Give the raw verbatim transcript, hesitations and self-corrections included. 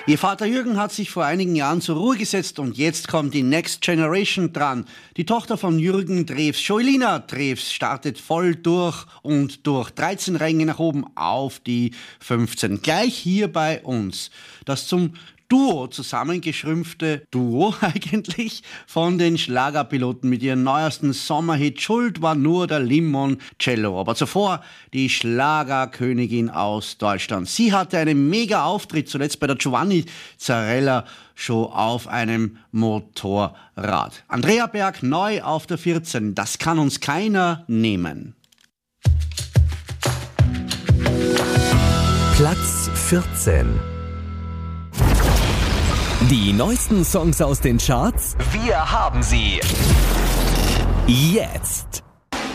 Ihr Vater Jürgen hat sich vor einigen Jahren zur Ruhe gesetzt und jetzt kommt die Next Generation dran. Die Tochter von Jürgen Drews, Joelina Drews, startet voll durch und durch dreizehn Ränge nach oben auf die fünfzehn. Gleich hier bei uns. Das zum Duo zusammengeschrumpfte Duo eigentlich von den Schlagerpiloten mit ihrem neuesten Sommerhit Schuld war nur der Limoncello. Aber zuvor die Schlagerkönigin aus Deutschland. Sie hatte einen mega Auftritt zuletzt bei der Giovanni Zarella Show auf einem Motorrad. Andrea Berg neu auf der vierzehn. Das kann uns keiner nehmen. Platz vierzehn. Die neuesten Songs aus den Charts? Wir haben sie. Jetzt.